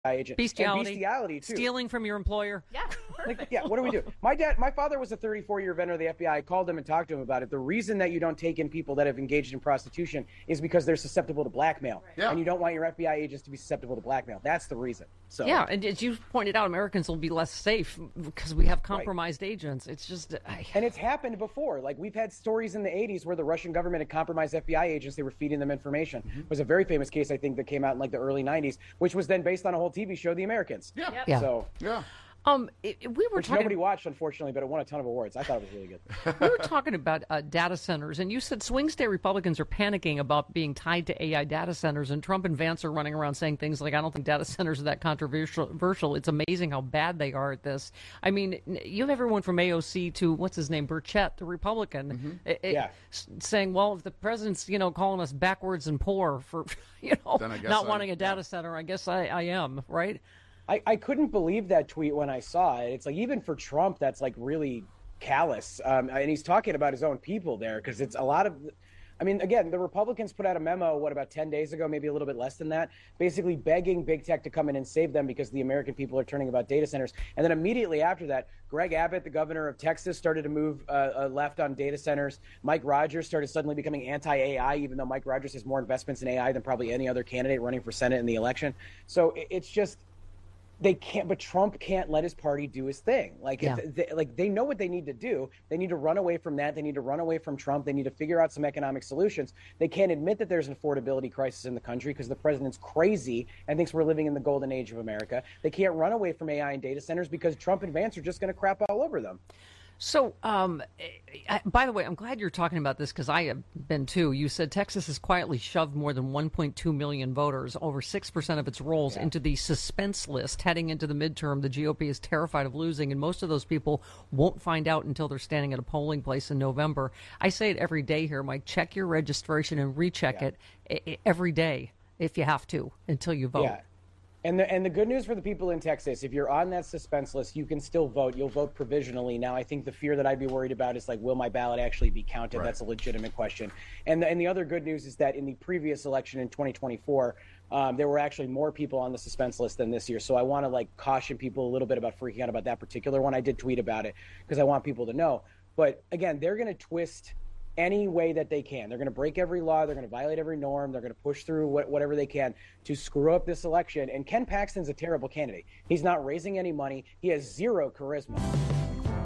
agent. Bestiality. And bestiality, too. Stealing from your employer. Yeah, perfect. What do we do? My father was a 34-year veteran of the FBI. I called him and talked to him about it. The reason that you don't take in people that have engaged in prostitution is because they're susceptible to blackmail. Yeah. And you don't want your FBI agents to be susceptible to blackmail. That's the reason. So Yeah, and as you pointed out, Americans will be less safe because we have compromised agents. It's just... And it's happened before. Like, we've had stories in the 80s where the Russian government had compromised FBI agents. They were feeding them information. It was a very famous case, I think, that came out in like the early 90s, which was then based on a whole TV show, The Americans. Yeah. Yep. Yeah. So, Yeah. We were which talking... nobody watched, unfortunately, but it won a ton of awards. I thought it was really good. We were talking about data centers, and you said swing state Republicans are panicking about being tied to AI data centers, and Trump and Vance are running around saying things like, I don't think data centers are that controversial. It's amazing how bad they are at this. I mean, you have everyone from AOC to, what's his name, Burchett, the Republican, saying, well, if the president's, calling us backwards and poor for, Then I guess not wanting a data center, I guess I am, right? I couldn't believe that tweet when I saw it. It's like, even for Trump, that's like really callous. And he's talking about his own people there, because it's a lot of, I mean, again, the Republicans put out a memo, about 10 days ago, maybe a little bit less than that, basically begging big tech to come in and save them because the American people are turning about data centers. And then immediately after that, Greg Abbott, the governor of Texas, started to move left on data centers. Mike Rogers started suddenly becoming anti-AI, even though Mike Rogers has more investments in AI than probably any other candidate running for Senate in the election. So it's just... They can't, but Trump can't let his party do his thing. They know what they need to do. They need to run away from that. They need to run away from Trump. They need to figure out some economic solutions. They can't admit that there's an affordability crisis in the country because the president's crazy and thinks we're living in the golden age of America. They can't run away from AI and data centers because Trump and Vance are just going to crap all over them. So, by the way, I'm glad you're talking about this because I have been too. You said Texas has quietly shoved more than 1.2 million voters, over 6% of its rolls, into the suspense list heading into the midterm. The GOP is terrified of losing, and most of those people won't find out until they're standing at a polling place in November. I say it every day here, Mike. Check your registration and recheck it every day if you have to until you vote. Yeah. And the good news for the people in Texas, if you're on that suspense list, you can still vote. You'll vote provisionally. Now, I think the fear that I'd be worried about is, like, will my ballot actually be counted? Right. That's a legitimate question. And the other good news is that in the previous election in 2024, there were actually more people on the suspense list than this year. So I want to, caution people a little bit about freaking out about that particular one. I did tweet about it because I want people to know. But, again, they're going to twist any way that they can. They're going to break every law. They're going to violate every norm. They're going to push through whatever they can to screw up this election. And Ken Paxton's a terrible candidate. He's not raising any money. He has zero charisma.